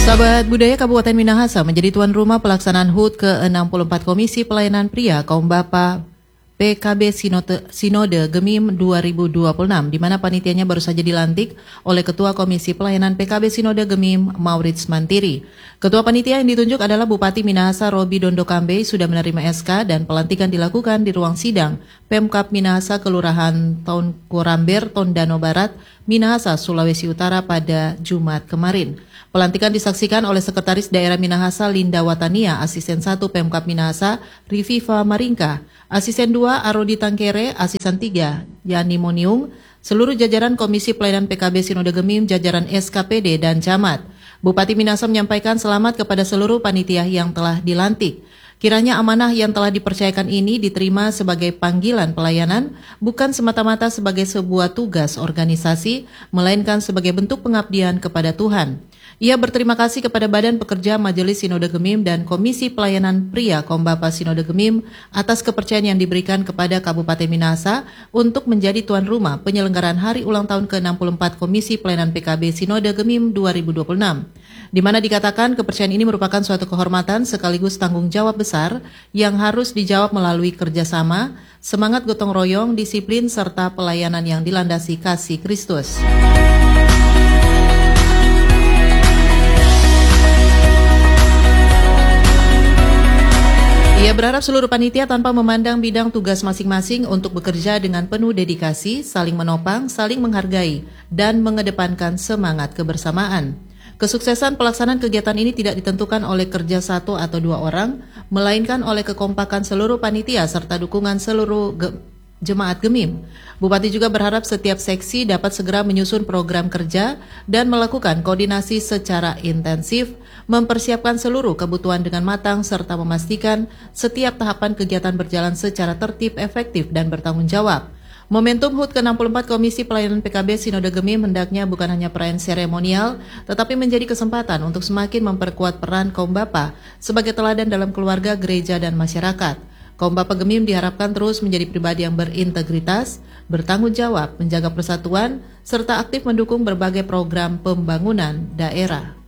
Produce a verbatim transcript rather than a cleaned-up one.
Sahabat Budaya Kabupaten Minahasa menjadi tuan rumah pelaksanaan H U T ke enam puluh empat Komisi Pelayanan Pria Kaum Bapa P K B Sinode, Sinode Gemim dua ribu dua puluh enam, di mana panitianya baru saja dilantik oleh Ketua Komisi Pelayanan P K B Sinode Gemim Maurits Mantiri. Ketua panitia yang ditunjuk adalah Bupati Minahasa Robi Dondo Kambe sudah menerima S K dan pelantikan dilakukan di ruang sidang Pemkab Minahasa Kelurahan Taun Kuramber, Tondano Barat, Minahasa, Sulawesi Utara pada Jumat kemarin. Pelantikan disaksikan oleh Sekretaris Daerah Minahasa Linda Watania, Asisten satu Pemkab Minahasa Riviva Maringka, Asisten dua Arodi Tangkere, Asisten tiga Yani Moniung, seluruh jajaran Komisi Pelayanan P K B Sinode Gemim, jajaran S K P D dan Camat. Bupati Minahasa menyampaikan selamat kepada seluruh panitia yang telah dilantik. Kiranya amanah yang telah dipercayakan ini diterima sebagai panggilan pelayanan, bukan semata-mata sebagai sebuah tugas organisasi, melainkan sebagai bentuk pengabdian kepada Tuhan. Ia berterima kasih kepada Badan Pekerja Majelis Sinode Gemim dan Komisi Pelayanan Pria Kaum Bapa Sinode Gemim atas kepercayaan yang diberikan kepada Kabupaten Minahasa untuk menjadi tuan rumah penyelenggaraan Hari Ulang Tahun ke enam puluh empat Komisi Pelayanan P K B Sinode Gemim dua ribu dua puluh enam, di mana dikatakan kepercayaan ini merupakan suatu kehormatan sekaligus tanggung jawab besar yang harus dijawab melalui kerjasama, semangat gotong royong, disiplin, serta pelayanan yang dilandasi kasih Kristus. Ia berharap seluruh panitia tanpa memandang bidang tugas masing-masing untuk bekerja dengan penuh dedikasi, saling menopang, saling menghargai, dan mengedepankan semangat kebersamaan. Kesuksesan pelaksanaan kegiatan ini tidak ditentukan oleh kerja satu atau dua orang, melainkan oleh kekompakan seluruh panitia serta dukungan seluruh ge- jemaat Gemim. Bupati juga berharap setiap seksi dapat segera menyusun program kerja dan melakukan koordinasi secara intensif, mempersiapkan seluruh kebutuhan dengan matang, serta memastikan setiap tahapan kegiatan berjalan secara tertib, efektif, dan bertanggung jawab. Momentum H U T ke enam puluh empat Komisi Pelayanan P K B Sinode Gemim hendaknya bukan hanya perayaan seremonial, tetapi menjadi kesempatan untuk semakin memperkuat peran kaum bapa sebagai teladan dalam keluarga, gereja, dan masyarakat. Kaum bapa Gemim diharapkan terus menjadi pribadi yang berintegritas, bertanggung jawab, menjaga persatuan, serta aktif mendukung berbagai program pembangunan daerah.